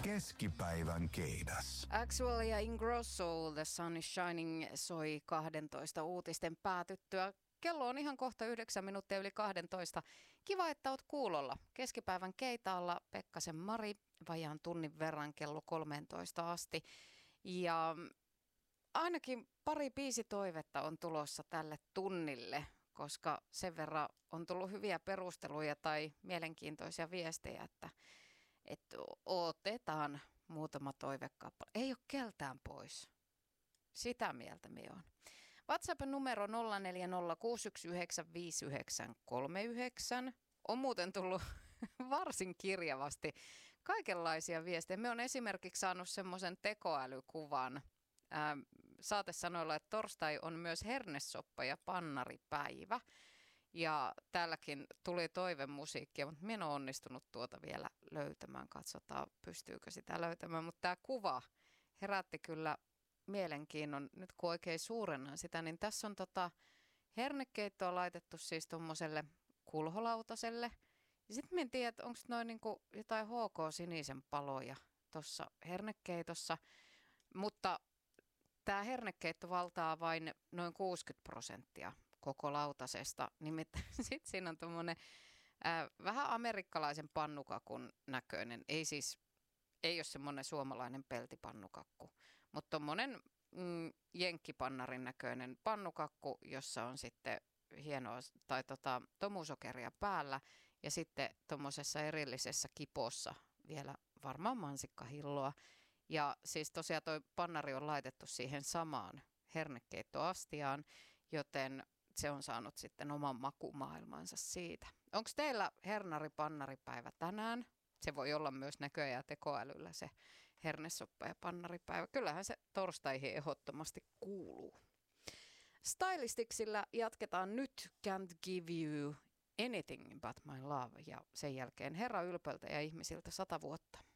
Keskipäivän keidas. Axwell ja Ingrosso, The Sun is Shining soi 12 uutisten päätyttyä. Kello on ihan kohta 9 minuuttia yli 12. Kiva, että oot kuulolla. Keskipäivän keitaalla Pekkasen Mari vajaan tunnin verran kello 13 asti. Ja ainakin pari biisitoivetta on tulossa tälle tunnille, koska sen verran on tullut hyviä perusteluja tai mielenkiintoisia viestejä, että otetaan muutama toivekappale. Ei ole keltään pois. Sitä mieltä me on. WhatsAppin numero 0406195939. On muuten tullut varsin kirjavasti kaikenlaisia viestejä. Me on esimerkiksi saanut semmoisen tekoälykuvan saatesanoilla, että torstai on myös hernesoppa ja pannaripäivä. Ja täälläkin tuli toivemusiikkia, mutta minä en ole onnistunut tuota vielä löytämään. Katsotaan, pystyykö sitä löytämään. Mutta tämä kuva herätti kyllä mielenkiinnon. Nyt kun oikein suurennan sitä, niin tässä on hernekeittoa laitettu siis tuommoiselle kulholautaselle. Ja sitten en tiedä, onko noin niinku jotain HK-sinisen paloja tuossa hernekeitossa. Mutta tämä hernekeitto valtaa vain noin 60% koko lautasesta. Nimittäin sitten siinä on tuommoinen vähän amerikkalaisen pannukakun näköinen. Ei ole semmoinen suomalainen peltipannukakku, mutta tuommoinen jenkkipannarin näköinen pannukakku, jossa on sitten hienoa tai tomusokeria päällä ja sitten tuommoisessa erillisessä kipossa vielä varmaan mansikkahilloa. Ja siis tosiaan toi pannari on laitettu siihen samaan hernekeittoastiaan, joten se on saanut sitten oman makumaailmansa siitä. Onko teillä hernari-pannaripäivä tänään? Se voi olla myös näköjään tekoälyllä se hernesoppa ja pannaripäivä. Kyllähän se torstaihin ehdottomasti kuuluu. Stylisticsillä jatketaan nyt Can't Give You Anything But My Love ja sen jälkeen Herra ylpeiltä ja ihmisiltä 100 vuotta.